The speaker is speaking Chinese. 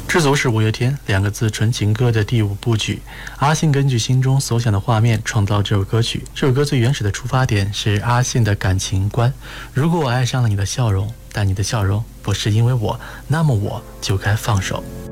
知足是五月天两个字纯情歌的第5部曲。阿信根据心中所想的画面创造这首歌曲。这首歌最原始的出发点是阿信的感情观：如果我爱上了你的笑容，但你的笑容不是因为我，那么我就该放手。